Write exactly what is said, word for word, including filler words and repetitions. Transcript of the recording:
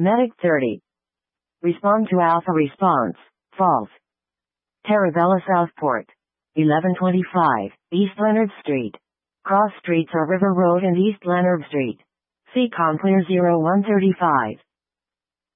Medic thirty. Respond to Alpha response, false. Terabella Southport. eleven twenty-five, East Leonard Street. Cross streets are River Road and East Leonard Street. C COM clear zero one thirty-five.